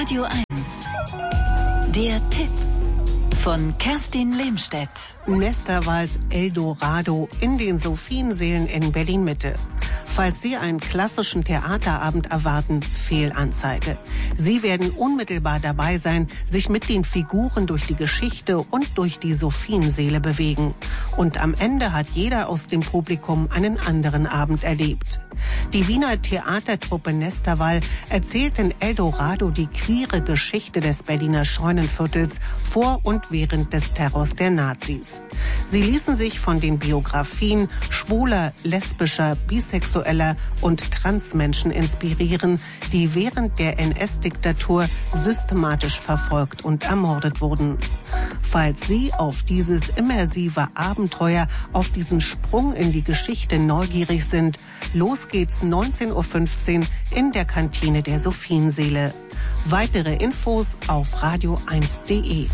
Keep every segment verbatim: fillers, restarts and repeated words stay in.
Radio eins. Der Tipp von Kerstin Lehmstedt. Nesterwals Eldorado in den Sophienseelen in Berlin-Mitte. Falls Sie einen klassischen Theaterabend erwarten, Fehlanzeige. Sie werden unmittelbar dabei sein, sich mit den Figuren durch die Geschichte und durch die Sophienseele bewegen. Und am Ende hat jeder aus dem Publikum einen anderen Abend erlebt. Die Wiener Theatertruppe Nesterwal erzählt in Eldorado die queere Geschichte des Berliner Scheunenviertels vor und während des Terrors der Nazis. Sie ließen sich von den Biografien schwuler, lesbischer, bisexueller und Transmenschen inspirieren, die während der N S-Diktatur systematisch verfolgt und ermordet wurden. Falls Sie auf dieses immersive Abenteuer, auf diesen Sprung in die Geschichte neugierig sind, los geht's neunzehn Uhr fünfzehn in der Kantine der Sophienseele. Weitere Infos auf radio eins punkt de.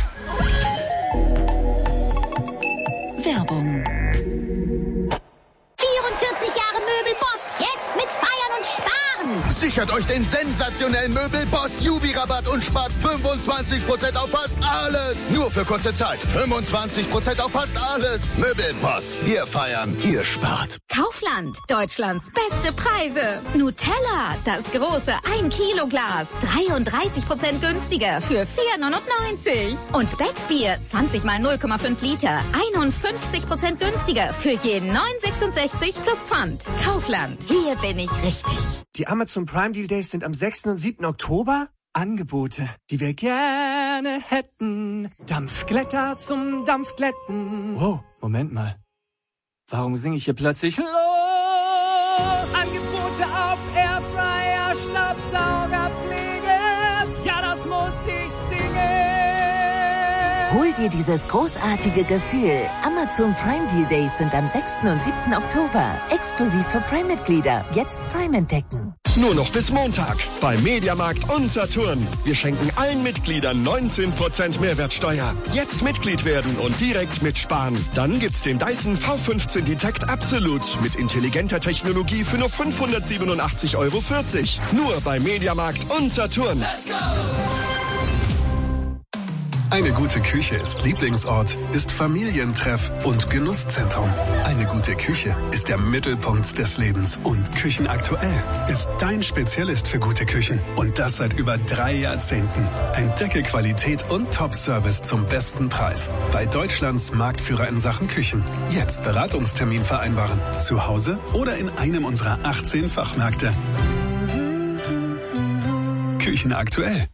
Werbung. vierundvierzig Jahre Möbelboss, jetzt mit Feiern und Sparen. Sichert euch den sensationellen Möbelboss Jubi-Rabatt und spart fünfundzwanzig Prozent auf fast alles. Nur für kurze Zeit. fünfundzwanzig Prozent auf fast alles. Möbelboss. Wir feiern, ihr spart. Kaufland, Deutschlands beste Preise. Nutella, das große ein Kilo Glas, dreiunddreißig Prozent günstiger für vier neunundneunzig. Und Becksbier, zwanzig mal null Komma fünf Liter, einundfünfzig Prozent günstiger für je neun sechsundsechzig plus Pfand. Kaufland, hier bin ich richtig. Die Amazon Prime Deal Days sind am sechsten und siebten Oktober. Angebote, die wir gerne hätten. Dampfglätter zum Dampfglätten. Wow, Moment mal. Warum singe ich hier plötzlich los? Angebote auf Airfryer, Staubsauger, Pflege. Ja, das muss ich singen. Hol dir dieses großartige Gefühl. Amazon Prime Deal Days sind am sechsten und siebten Oktober. Exklusiv für Prime-Mitglieder. Jetzt Prime entdecken. Nur noch bis Montag bei Mediamarkt und Saturn. Wir schenken allen Mitgliedern neunzehn Prozent Mehrwertsteuer. Jetzt Mitglied werden und direkt mitsparen. Dann gibt's den Dyson V fünfzehn Detect Absolute mit intelligenter Technologie für nur fünfhundertsiebenundachtzig Euro vierzig. Nur bei Mediamarkt und Saturn. Let's go! Eine gute Küche ist Lieblingsort, ist Familientreff und Genusszentrum. Eine gute Küche ist der Mittelpunkt des Lebens. Und Küchenaktuell ist dein Spezialist für gute Küchen. Und das seit über drei Jahrzehnten. Entdecke Qualität und Top-Service zum besten Preis. Bei Deutschlands Marktführer in Sachen Küchen. Jetzt Beratungstermin vereinbaren. Zu Hause oder in einem unserer achtzehn Fachmärkte. Küchenaktuell.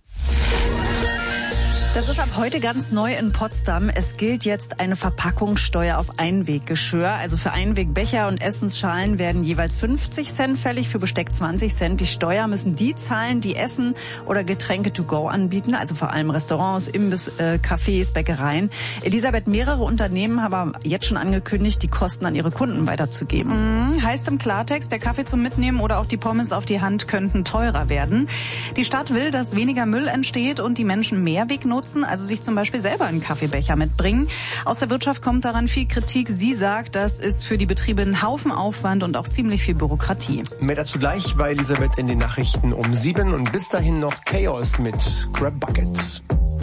Das ist ab heute ganz neu in Potsdam. Es gilt jetzt eine Verpackungssteuer auf Einweggeschirr. Also für Einwegbecher und Essensschalen werden jeweils fünfzig Cent fällig, für Besteck zwanzig Cent. Die Steuer müssen die zahlen, die Essen oder Getränke to go anbieten, also vor allem Restaurants, Imbiss, äh, Cafés, Bäckereien. Elisabeth, mehrere Unternehmen haben jetzt schon angekündigt, die Kosten an ihre Kunden weiterzugeben. Mhm, heißt im Klartext, der Kaffee zum Mitnehmen oder auch die Pommes auf die Hand könnten teurer werden. Die Stadt will, dass weniger Müll entsteht und die Menschen Mehrweg nutzen, also sich zum Beispiel selber einen Kaffeebecher mitbringen. Aus der Wirtschaft kommt daran viel Kritik. Sie sagt, das ist für die Betriebe ein Haufen Aufwand und auch ziemlich viel Bürokratie. Mehr dazu gleich bei Elisabeth in den Nachrichten um sieben und bis dahin noch Chaos mit Crab Buckets.